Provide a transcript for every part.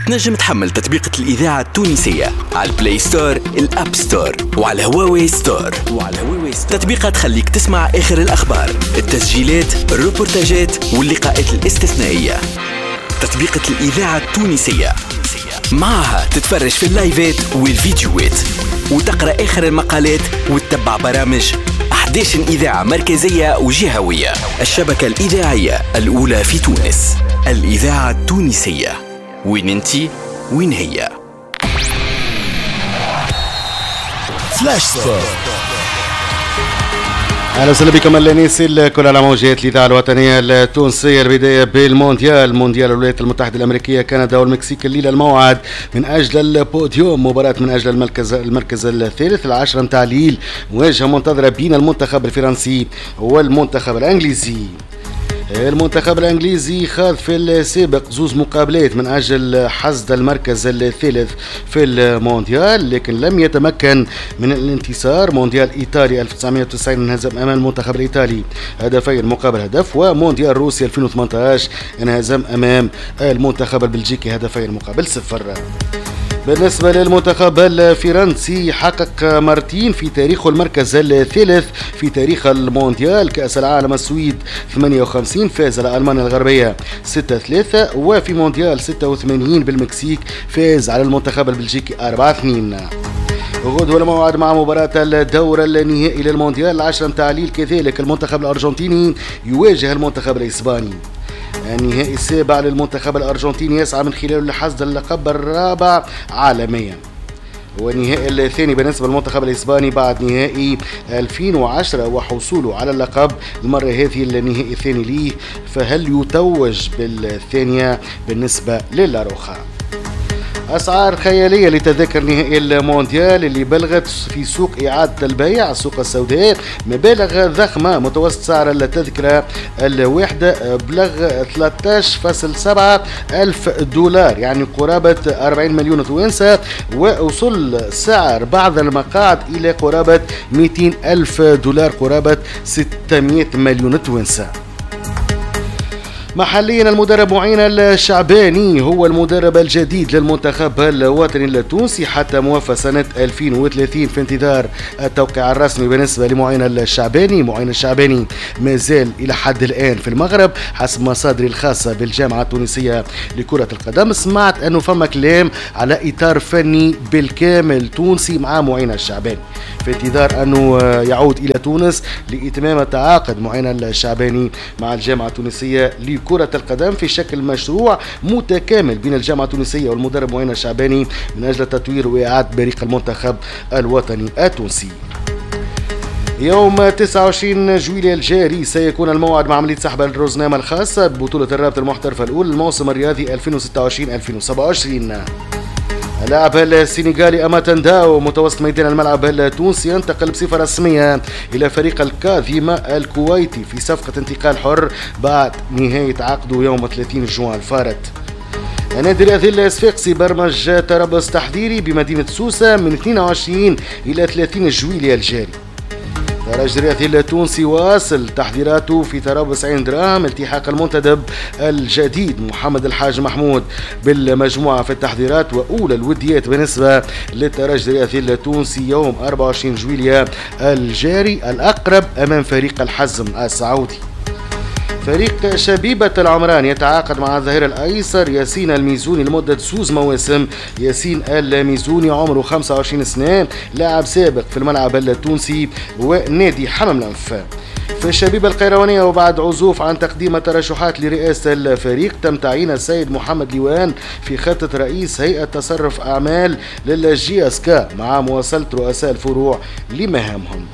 تنجم تحمل تطبيقة الإذاعة التونسية على البلاي ستور، الأب ستور، وعلى هواوي ستور. تطبيقات تخليك تسمع آخر الأخبار، التسجيلات، الروبورتاجات واللقاءات الاستثنائية. تطبيقة الإذاعة التونسية معها تتفرج في اللايفات والفيديوهات وتقرأ آخر المقالات وتتبع برامج 11 إذاعة مركزية وجهوية. الشبكة الإذاعية الأولى في تونس، الإذاعة التونسية. وين انتي وين هي؟ فلاش ستور. اهلا وسهلا بكم الانيس الكل على موجات الاذاعه الوطنيه التونسيه. البدايه بالمونديال، مونديال الولايات المتحده الامريكيه، كندا والمكسيك. الليله الموعد من اجل البوديوم، مباراه من اجل المركز الثالث. 10 متاع الليل، مواجهه منتظره بين المنتخب الفرنسي والمنتخب الانجليزي. المنتخب الانجليزي خاض في السابق 2 مقابلات من اجل حصد المركز الثالث في المونديال، لكن لم يتمكن من الانتصار. مونديال ايطاليا 1990 انهزم امام المنتخب الايطالي هدفين مقابل هدف، ومونديال روسيا 2018 انهزم امام المنتخب البلجيكي هدفين مقابل 0. بالنسبة للمنتخب الفرنسي، حقق مرتين في تاريخه المركز الثالث في تاريخ المونديال. كأس العالم السويد 58 فاز على ألمانيا الغربية 6-3، وفي مونديال 86 بالمكسيك فاز على المنتخب البلجيكي 4-2. غدوة الموعد مع مباراة الدور النهائي للمونديال 10 متاع الليل. كذلك المنتخب الأرجنتيني يواجه المنتخب الإسباني. النهائي السابع للمنتخب الأرجنتيني يسعى من خلاله لحصد اللقب الرابع عالميا. والنهائي الثاني بالنسبة للمنتخب الإسباني بعد نهائي 2010 وحصوله على اللقب. المرة هذه النهائي الثاني ليه، فهل يتوج بالثانية بالنسبة للاروخا؟ أسعار خيالية لتذاكر نهائي المونديال اللي بلغت في سوق إعادة البيع السوق السوداء مبالغ ضخمة. متوسط سعر التذكرة الواحدة بلغ 13.7 ألف دولار، يعني قرابة 40 مليون توانسة، ووصل سعر بعض المقاعد إلى قرابة 200 ألف دولار، قرابة 600 مليون توانسة. محليا المدرب معين الشعباني هو المدرب الجديد للمنتخب الوطني التونسي حتى موافى سنة 2030 في انتظار التوقيع الرسمي بالنسبة لمعين الشعباني. معين الشعباني ما زال إلى حد الآن في المغرب حسب مصادري الخاصة بالجامعة التونسية لكرة القدم. سمعت أنه فما كلام على إطار فني بالكامل تونسي مع معين الشعباني في انتظار أنه يعود إلى تونس لإتمام التعاقد معين الشعباني مع الجامعة التونسية كرة القدم في شكل مشروع متكامل بين الجامعة التونسية والمدرب معين الشعباني من أجل تطوير وإعادة بريق المنتخب الوطني التونسي. يوم 29 جويلية الجاري سيكون الموعد مع عملية سحب الرزنامة الخاصة ببطولة الرابطة المحترفة الأولى الموسم الرياضي 2026-2027. اللاعب السنغالي أماتان داو متوسط ميدان الملعب التونسي ينتقل بصفة رسمية إلى فريق الكاظمة الكويتي في صفقة انتقال حر بعد نهاية عقده يوم 30 جوان الفارط. النادي الرياضي الصفاقسي برمج تربص تحضيري بمدينة سوسة من 22 إلى 30 جويلية الجاري. الترجي الرياضي التونسي واصل تحضيراته في طرابلس عين دراهم التحاق المنتدب الجديد محمد الحاج محمود بالمجموعة في التحضيرات. وأولى الوديات بالنسبة للترجي الرياضي التونسي يوم 24 جويلية الجاري الأقرب أمام فريق الحزم السعودي. فريق شبيبة العمران يتعاقد مع الظهير الأيسر ياسين الميزوني لمدة 2 مواسم. ياسين الميزوني عمره 25 سنة، لاعب سابق في الملعب التونسي ونادي حمام الأنف. في الشبيبة القيروانية وبعد عزوف عن تقديم ترشحات لرئاسة الفريق تم تعيين السيد محمد ليوان في خطة رئيس هيئة تصرف أعمال للجياسكا مع مواصلة رؤساء الفروع لمهامهم.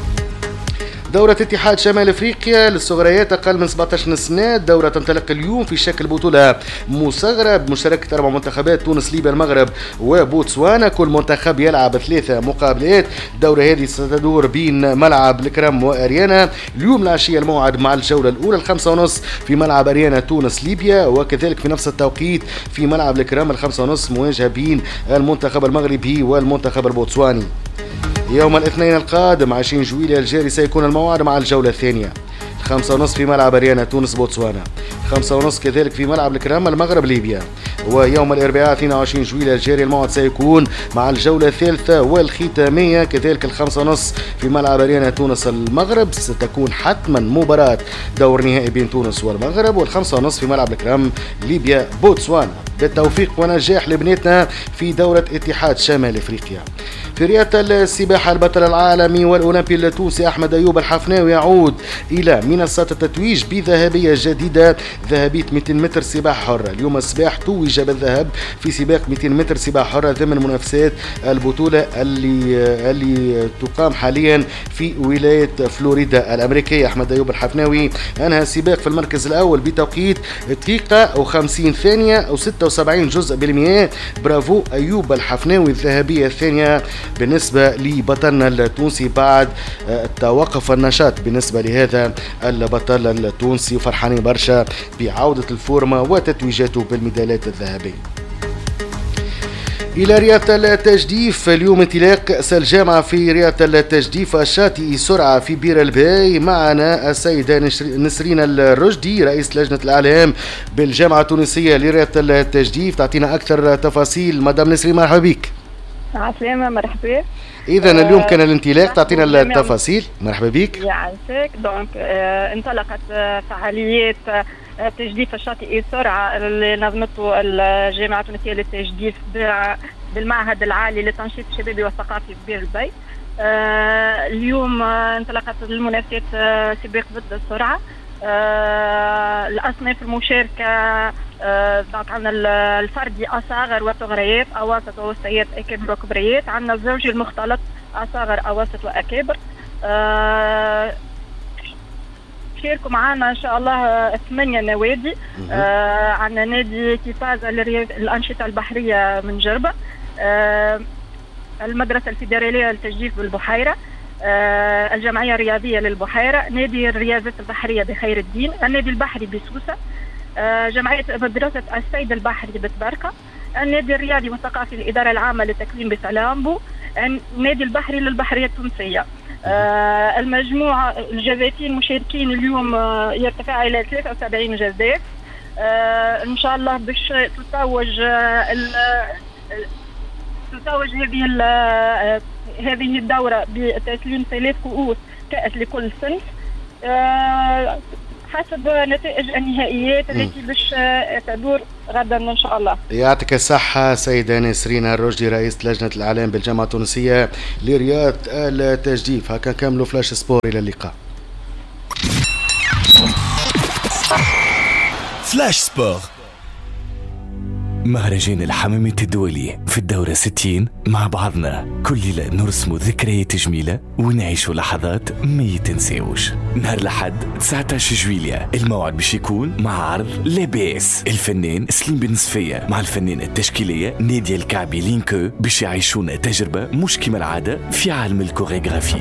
دورة اتحاد شمال افريقيا للصغريات اقل من 17 سنة، الدورة تنطلق اليوم في شكل بطولة مصغرة بمشاركة 4 منتخبات: تونس، ليبيا، المغرب وبوتسوانا. كل منتخب يلعب 3 مقابلات. الدورة هذه ستدور بين ملعب الكرم واريانا. اليوم العشية الموعد مع الجولة الأولى 5:30 في ملعب اريانا تونس ليبيا، وكذلك في نفس التوقيت في ملعب الكرم 5:30 مواجهة بين المنتخب المغربي والمنتخب البوتسواني. يوم الاثنين القادم 20 جويلية الجاري سيكون الموعد مع الجولة الثانية. 5:30 في ملعب أريانا تونس بوتسوانا، 5:30 كذلك في ملعب الكرامة المغرب ليبيا. ويوم الأربعاء 22 جويلية الجاري الموعد سيكون مع الجولة الثالثة والختامية كذلك 5:30 في ملعب أريانا تونس المغرب، ستكون حتما مباراة دور نهائي بين تونس والمغرب، وال5:30 في ملعب الكرام ليبيا بوتسوانا. بالتوفيق ونجاح لبناتنا في دورة اتحاد شمال افريقيا. في رياضة السباحة البطل العالمي والأولمبي التونسي أحمد أيوب الحفناوي يعود إلى منصة التتويج بذهبية جديدة، ذهبية 200 متر سباحة حرة. اليوم الصباح توج بالذهب في سباق 200 متر سباحة حرة ضمن منافسات البطولة اللي تقام حاليا في ولاية فلوريدا الأمريكية. أحمد أيوب الحفناوي أنهى السباق في المركز الأول بتوقيت دقيقة و50 ثانية و76 جزء بالمئة. برافو أيوب الحفناوي، الذهبية الثانية بالنسبة لبطلنا التونسي بعد توقف النشاط بالنسبة لهذا البطل التونسي، فرحانين برشا بعودة الفورمة وتتويجاته بالميداليات الذهبية. إلى رياضة التجديف، اليوم انطلاق كأس الجامعة في رياضة التجديف الشاطئي سرعة في بير الباي. معنا السيدة نسرين الرشدي رئيس لجنة الإعلام بالجامعة التونسية لرياضة التجديف، تعطينا أكثر تفاصيل. مدام نسرين مرحبا بك. عسلامة، مرحبا. إذا اليوم كان الانطلاق، تعطينا التفاصيل. مرحبا بك. يعيشك. دونك انطلقت فعاليات تجديف الشاطئي سرعة اللي نظمته الجامعة التونسية للتجديف بالمعهد العالي للتنشيط الشبابي والثقافي ببير البي. اليوم انطلقت المنافسات سباق ضد السرعة. الأصناف المشاركة عندنا الفردي أصاغر وصغريات، أواسط ووسطيات، أكابر وكبريات. عندنا الزوجي المختلط أصاغر أواسط وأكابر. شاركوا معنا إن شاء الله 8 نوادي. عندنا نادي كيفازا للأنشطة البحرية من جربة، المدرسة الفيدرالية للتجديف بالبحيرة، الجمعية الرياضية للبحيرة، نادي الرياضات البحرية بخير الدين، النادي البحري بسوسة، جمعية مدرسة السيد البحري بتبركة، النادي الرياضي والثقافي للإدارة العامة للتكوين بسلامبو، النادي البحري للبحرية التونسية. المجموعة الجزاتين المشاركين اليوم يرتفع إلى 73 جزاء. إن شاء الله باش تتوج هذه الدورة بتسليم 3 كؤوس كأس لكل صنف حسب نتائج النهائيات التي باش تدور غدا ان شاء الله. يعطيك الصحة سيدة نسرين الرشدي رئيس لجنة الإعلام بالجامعة التونسية لرياضة التجديف. هكا كاملوا فلاش سبور، إلى اللقاء. فلاش سبور. مهرجان الحمامات الدولي في الدورة 60 مع بعضنا كل ليلة نرسموا ذكريات جميلة ونعيشوا لحظات ما يتنساوش. نهار الأحد 19 جويلية الموعد باش يكون مع عرض لاباس الفنان سليم بن صفية مع الفنانة التشكيلية نادية الكعبي لينكو باش يعيشونا تجربة مش كما العادة في عالم الكوريغرافي.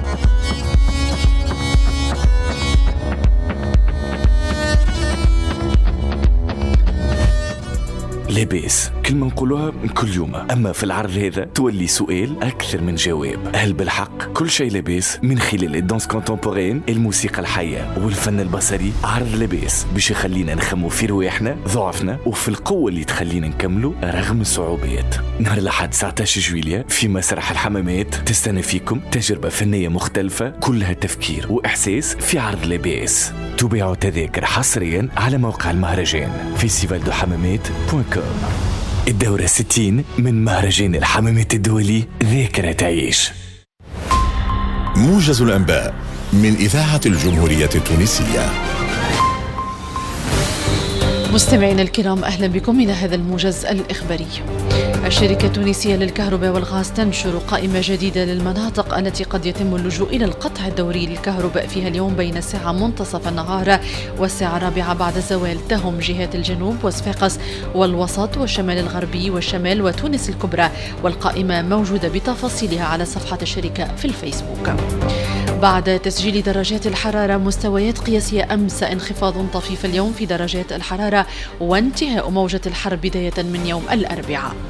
لاباس كلمة نقولوها كل يوم، أما في العرض هذا تولي سؤال أكثر من جواب. هل بالحق كل شيء لاباس؟ من خلال الدانس كونتمبورين، الموسيقى الحية والفن البصري. عرض لاباس باش يخلينا نخمو في رواحنا، ضعفنا وفي القوة اللي تخلينا نكملوا رغم الصعوبات. نهار الأحد 19 جويلية في مسرح الحمامات تستنى فيكم تجربة فنية مختلفة كلها تفكير وإحساس في عرض لاباس. تباعوا تذاكر حصريا على موقع المهرجان festivaldohammamat.com. الدورة 60 من مهرجان الحمامات الدولي، ذاكرة تعيش. موجز الأنباء من إذاعة الجمهورية التونسية. مستمعينا الكرام، أهلا بكم من هذا الموجز الإخباري. الشركة التونسية للكهرباء والغاز تنشر قائمة جديدة للمناطق التي قد يتم اللجوء إلى القطع الدوري للكهرباء فيها اليوم بين الساعة منتصف النهار والساعة 4 بعد الزوال. تهم جهات الجنوب وصفاقس والوسط والشمال الغربي والشمال وتونس الكبرى، والقائمة موجودة بتفاصيلها على صفحة الشركة في الفيسبوك. بعد تسجيل درجات الحرارة مستويات قياسية أمس، انخفاض طفيف اليوم في درجات الحرارة وانتهاء موجة الحر بداية من يوم الأربعاء.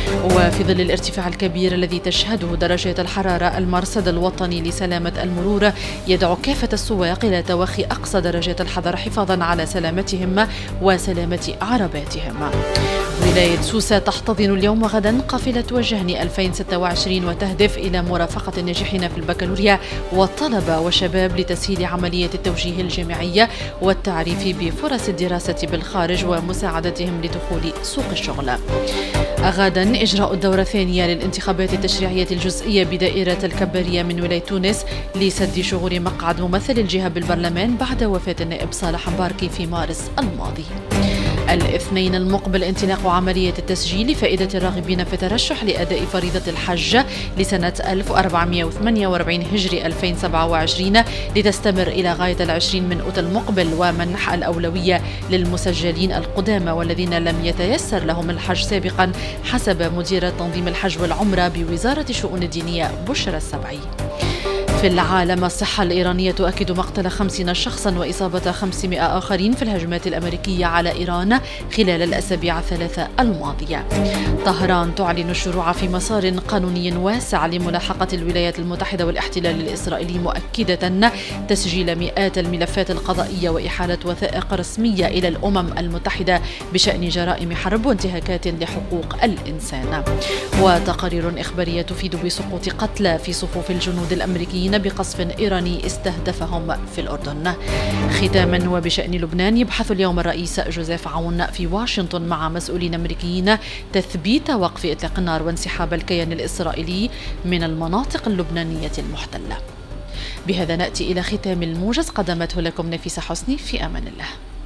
وفي ظل الارتفاع الكبير الذي تشهده درجات الحرارة، المرصد الوطني لسلامة المرور يدعو كافة السواق إلى توخي أقصى درجات الحذر حفاظا على سلامتهم وسلامة عرباتهم. ولاية سوسة تحتضن اليوم وغدا قافلة وجهني 2026 وتهدف إلى مرافقة الناجحين في البكالوريا والطلبة والشباب لتسهيل عملية التوجيه الجامعية والتعريف بفرص الدراسة بالخارج ومساعدتهم لدخول سوق الشغل. غدا إجراء الدورة الثانية للانتخابات التشريعية الجزئية بدائرة الكبارية من ولاية تونس لسد شغور مقعد ممثل الجهة بالبرلمان بعد وفاة النائب صالح مباركي في مارس الماضي. الاثنين المقبل انطلاق عملية التسجيل لفائدة الراغبين في الترشح لأداء فريضة الحج لسنة 1448 هجري 2027 لتستمر إلى غاية 20 من أوت المقبل، ومنح الأولوية للمسجلين القدامى والذين لم يتيسر لهم الحج سابقا حسب مديرة تنظيم الحج والعمرة بوزارة الشؤون الدينية بشرى السبعي. في العالم، الصحة الإيرانية تؤكد مقتل 50 شخصا وإصابة 500 آخرين في الهجمات الأمريكية على إيران خلال الأسابيع الثلاثة الماضية. طهران تعلن الشروع في مسار قانوني واسع لملاحقة الولايات المتحدة والاحتلال الإسرائيلي، مؤكدة تسجيل مئات الملفات القضائية وإحالة وثائق رسمية إلى الأمم المتحدة بشأن جرائم حرب وانتهاكات لحقوق الإنسان. وتقارير إخبارية تفيد بسقوط قتلى في صفوف الجنود الأمريكيين بقصف إيراني استهدفهم في الأردن. ختاما، وبشأن لبنان، يبحث اليوم الرئيس جوزيف عون في واشنطن مع مسؤولين أمريكيين تثبيت وقف إطلاق النار وانسحاب الكيان الإسرائيلي من المناطق اللبنانية المحتلة. بهذا نأتي إلى ختام الموجز قدمته لكم نفيسة حسني، في أمان الله.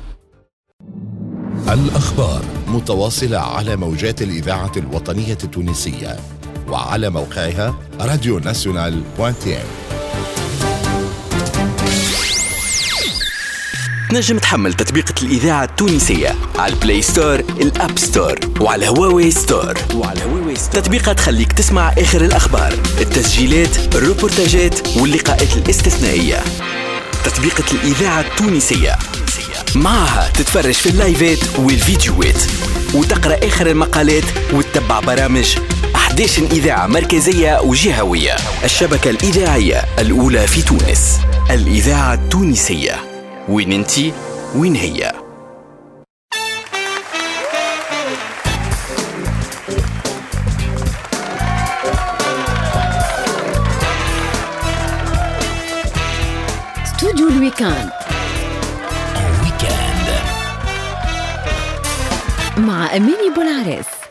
الأخبار متواصلة على موجات الإذاعة الوطنية التونسية وعلى موقعها radionational.tn. تنجم تحمل تطبيقة الإذاعة التونسية على البلاي ستور، الأب ستور، وعلى هواوي ستور. تطبيقات تخليك تسمع آخر الأخبار، التسجيلات، الروبورتاجات واللقاءات الاستثنائية. تطبيقة الإذاعة التونسية معها تتفرج في اللايفات والفيديوهات وتقرأ آخر المقالات وتتبع برامج 11 إذاعة مركزية وجهوية. الشبكة الإذاعية الأولى في تونس، الإذاعة التونسية. وين انتي وين هي؟ استوديو الويكاند مع أميني بولعريس.